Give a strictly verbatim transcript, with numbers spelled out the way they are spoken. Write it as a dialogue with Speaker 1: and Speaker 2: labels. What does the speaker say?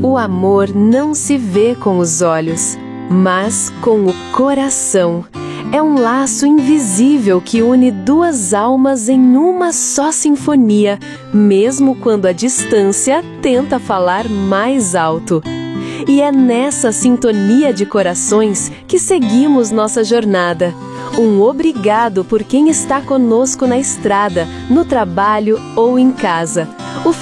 Speaker 1: O amor não se vê com os olhos, mas com o coração. É um laço invisível que une duas almas em uma só sinfonia, mesmo quando a distância tenta falar mais alto. E é nessa sintonia de corações que seguimos nossa jornada. Um obrigado por quem está conosco na estrada, no trabalho ou em casa. O